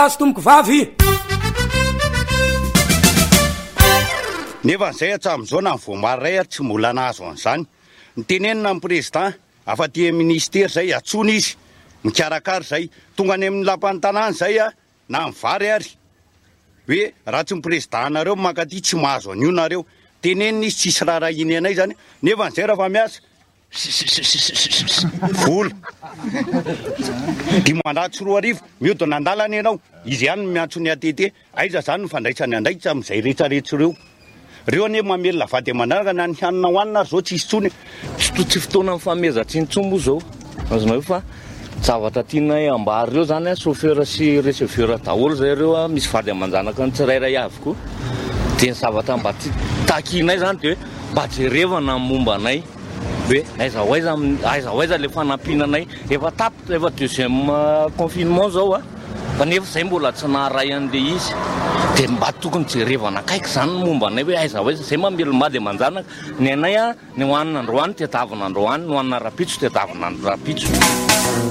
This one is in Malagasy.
azo tomoko vavy nefa n'izay atsam'izao na nyvoamaray ary tsy mbola nahazo an'izany nytenenina amin'ny président afa-ty ministera zay atsony izy mikarakara zay tonga any amin'ny lapan'ny tanàna zay a na mivary ary hoe raha tsy mipresident nareo makaty tsy mahazo an'io nareo tenenina izy tsisy raharainy anay zany nefa n'izay raha fa miasa vola dimandatsy roa arivo miodina andalana ianao izy ihany miantso ny atete aiza zany nyfandraisany andraikitsy amin'izay rehetrarehetra reo ane mamelona vady amanaraka na ny hanina hoanina ary zao tsisy tsony tsy fotoana mifamezatsiny-tsombo zao azonao fa zavatra tianay ambary reo zany a chauffeur sy receveur daholo zay reo a misy vady aman-janaka ny tsirairay avy koa de ny zavatra mba takinay zany de mba jerevana momba anay hoe aiza le fanampinanay efa tapitra efa deuxième confinement zao a fa nefa zay mbola tsy naharay an'le izy de mba tokony jerevana akaiky zany momba anay hoe aiza zay mamelomady aman-janaka ny anay a ny hoanina androany tetavina androany ny hoanina rapitso tetavina rapitso